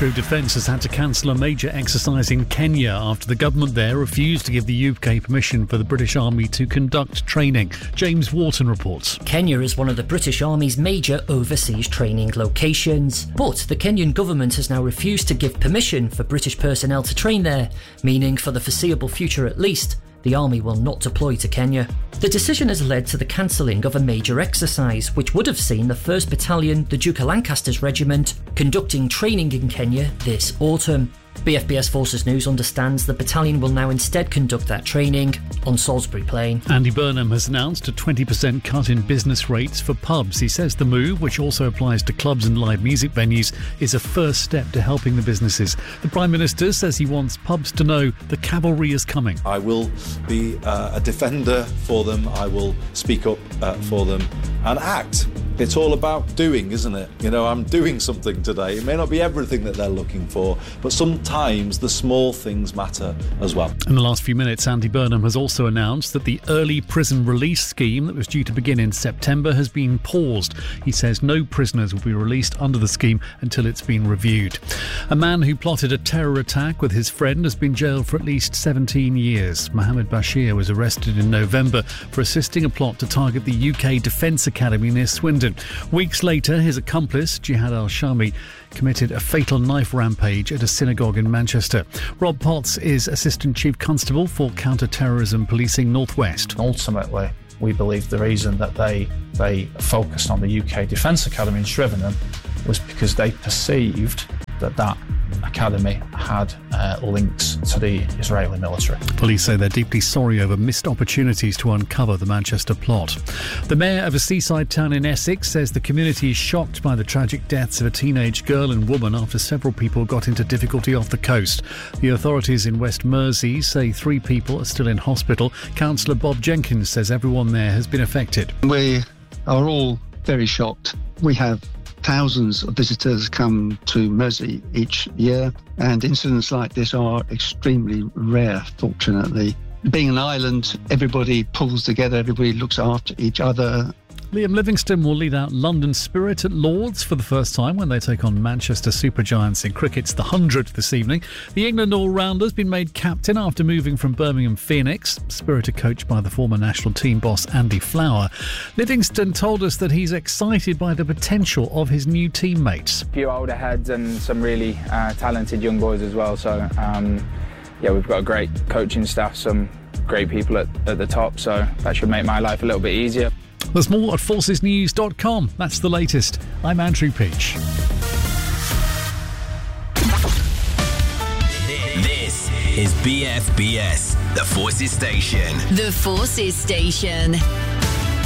Ministry of Defence has had to cancel a major exercise in Kenya after the government there refused to give the UK permission for the British Army to conduct training. James Wharton reports. Kenya is one of the British Army's major overseas training locations, but the Kenyan government has now refused to give permission for British personnel to train there, meaning for the foreseeable future at least, the Army will not deploy to Kenya. The decision has led to the cancelling of a major exercise, which would have seen the 1st Battalion, the Duke of Lancaster's Regiment, conducting training in Kenya this autumn. BFBS Forces News understands the battalion will now instead conduct that training on Salisbury Plain. Andy Burnham has announced a 20% cut in business rates for pubs. He says the move, which also applies to clubs and live music venues, is a first step to helping the businesses. The Prime Minister says he wants pubs to know the cavalry is coming. I will be a defender for them. I will speak up for them and act. It's all about doing, isn't it? You know, I'm doing something today. It may not be everything that they're looking for, but sometimes the small things matter as well. In the last few minutes, Andy Burnham has also announced that the early prison release scheme that was due to begin in September has been paused. He says no prisoners will be released under the scheme until it's been reviewed. A man who plotted a terror attack with his friend has been jailed for at least 17 years. Mohammed Bashir was arrested in November for assisting a plot to target the UK Defence Academy near Swindon. Weeks later, his accomplice, Jihad al-Shami, committed a fatal knife rampage at a synagogue in Manchester. Rob Potts is Assistant Chief Constable for Counter-Terrorism Policing North West. Ultimately, we believe the reason that they focused on the UK Defence Academy in Shrivenham was because they perceived that academy had links to the Israeli military. Police say they're deeply sorry over missed opportunities to uncover the Manchester plot. The mayor of a seaside town in Essex says the community is shocked by the tragic deaths of a teenage girl and woman after several people got into difficulty off the coast. The authorities in West Mersey say 3 people are still in hospital. Councillor Bob Jenkins says everyone there has been affected. We are all very shocked. We have thousands of visitors come to Mersey each year, and incidents like this are extremely rare, fortunately. Being an island, everybody pulls together, everybody looks after each other. Liam Livingstone will lead out London Spirit at Lord's for the first time when they take on Manchester Supergiants in cricket's the 100th this evening. The England all-rounder has been made captain after moving from Birmingham Phoenix. Spirit are coached by the former national team boss Andy Flower. Livingstone told us that he's excited by the potential of his new teammates. A few older heads and some really talented young boys as well. So, we've got a great coaching staff, some great people at the top, so that should make my life a little bit easier. There's more at forcesnews.com. That's the latest. I'm Andrew Peach. This is BFBS, the Forces Station. The Forces Station.